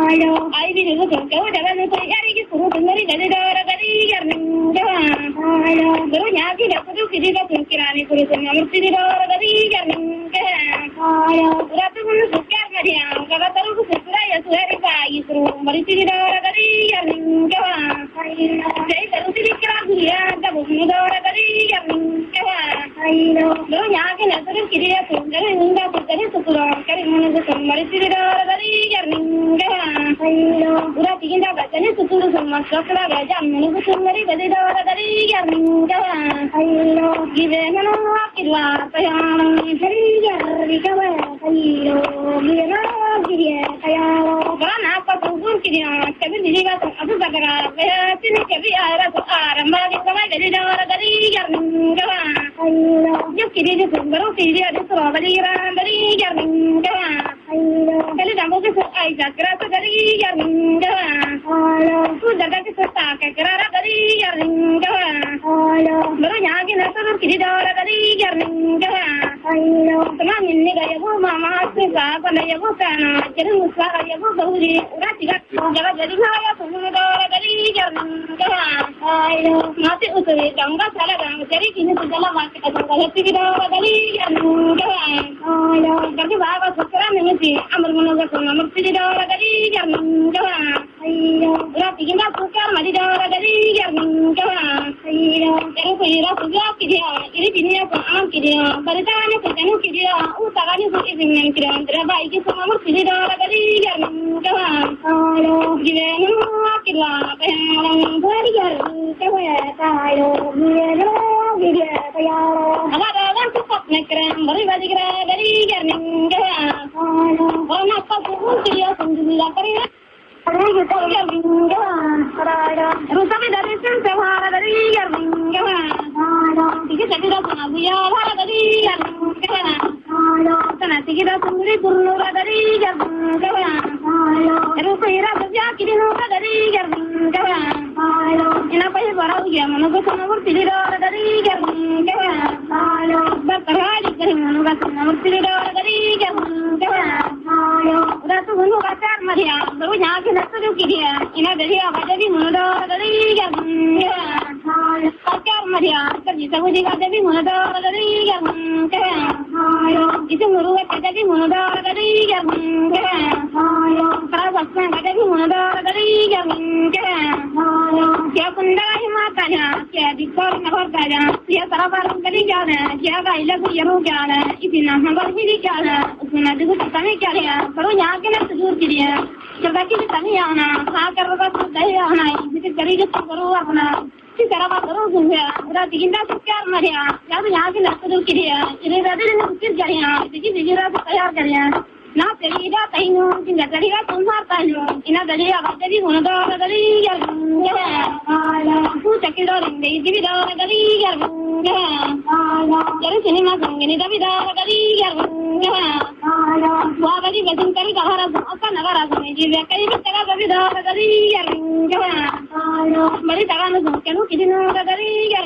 ai bi ne ko ko da ban ko yari ki suru ngari da da gari yar ninga guru nya ki da ko ki da ko kirani ko se amurti da gari yar ninga ratu kun sukar mariya ka taru ko sura ya suari ba yi suru mari ti da gari yar ninga dai taru ti kira duniya da bu da gari yar ninga guru nya ki na taru ki da ko gari ninga ko gari sura kari mun ko mari ti da gari yar ninga ura tiginda batane suturu sama sakla gaja menu sumari gadi da gari yar ninga give nano akirwa payana hari yar rikawa ayo gina giriya kaya bana apa tugur kiriya tabi diliga abu bagara kaya tini kabi ara ko aramba di sama gadi da gari yar ninga yo kiri di sungaro kiri ada surabali rambali yar ninga kali dambo ke ai jakra to gari yar ninga tu daga ke sota ke karara gari yar ninga baru nyagi na to kiri da gari yar ninga tamam inni ga yabu mama se ga bana yabu kana kiri musla ga yabu gauri ura tiga jaga gari na ya tu da gari yar ninga mati uturi danga sala danga jari kini sujala mati ka danga heti da gari yar ninga gari baba sukra ningi amar mono ga sunna mati da gari yar ninga ura tiga sukar mati da gari yar ninga jari ko ira suja kidia iri binia ko am kidia baritane ko janu kidia u tagani ko izin nan kidia andra bai ki sama mati da gari yar ninga givenu akila pehalang gari yar ninga tayo givenu givya tayo amara lan tukap nekran bari badi gari yar ninga ona pa ko kidia sundula kare yar ninga rusabe dari sen sewara dari yar ninga tiga jadi da sana buya wara dari yar ninga sana tiga da sundri purnura dari yar ninga rusa ira gajya kidino dari yar ninga ina pai bara uya mano ko sana mur tidira dari yar ninga barkari kare mano ko sana mur tidira dari yar ninga udah tu mano ka char mariya baru nya ke nasu kidia ina dari awaja di mano dari yar ninga char mariya kerja sabu di ka di mano dari yar ninga itu muru ka di mano dari yar ninga para basna ka di mano dari yar ninga क्या कुंडा ही माता ना क्या दिक्कत न होता ना क्या सारा बार करी जाना क्या गाइला को यरो जाना इतना हम बार ही जाना उसमें देखो तने क्या है करो यहाँ के ना दूर की है जब बाकी तने आना खा कर बस दही आना इसे करी जो करो अपना इसी तरह बात करो सुनिए पूरा दिगिंदा से प्यार मरिया या तो यहाँ के ना दूर की है इन्हें राधे ने कुछ करिया देखिए दिगिरा से तैयार करिया ना तेरीदा तैनो जिंदा तेरीदा तुम मारता हो इना दलिया वाजरी होना दो दलिया तू चकिलो रिंदे दिविदा दलिया जरे सिनेमा संगने दिविदा दलिया वाबदी बजन करी कहारा अका नगारा सुने जी कई भी तगा दिविदा दलिया मरी तगा न सुन केनु किदिनो दलिया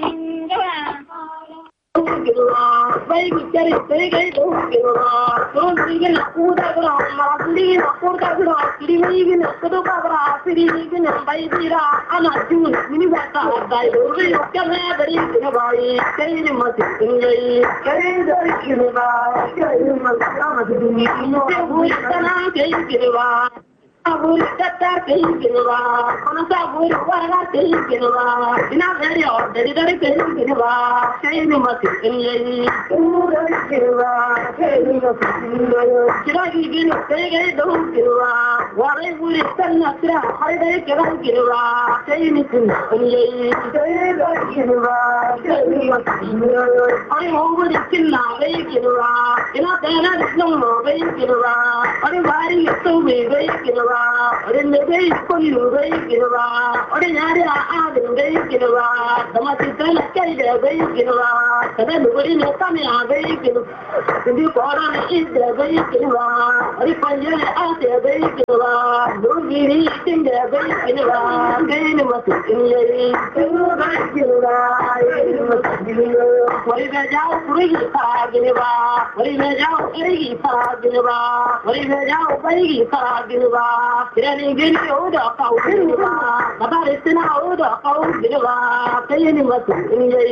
baik cari gay tu turun tinggi nak kuda kena mandi nak kuda kena kiri gini kedua kena kiri gini baik tira anak jun ini bata baik dulu kerana dari sini baik kiri masih tinggi kiri dari sini baik kiri masih tinggi ini tanah kiri baik Abul kata kehilwa, kono sabul warga kehilwa. Ina dari or dari kehilwa. Saya ni masih ini. Umur kehilwa, kehilwa kehilwa. Kira gini kehilwa dong kehilwa. Warai buli tanah kira hari dari kehilwa. Saya ni pun ini. Kehilwa kehilwa, kehilwa kehilwa. Hari mau buli kena kehilwa. Ina tanah disnong kehilwa. Hari hari itu kehilwa. Orang negeri pun negeri kira, orang nyari ada negeri kira, sama kita nak cari negeri kira, kita negeri ni kami negeri kira, jadi orang ini negeri kira, orang panjang ada negeri kira, duri tinggi negeri kira, ini masih ini negeri kira, ini masih ini, orang jauh pergi kira, orang jauh pergi kira, orang jauh pergi kira. Training in the order of Kawa, Mabarisina order of Kawa, Kayani was in the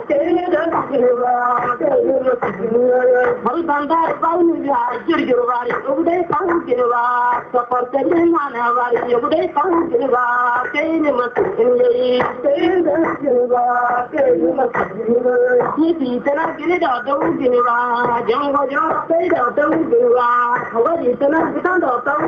Malbanda, Baunia, Jurjuvari, Uday Kawa, supported in Manavari, Uday Kawa, Kayani was in the Jungle,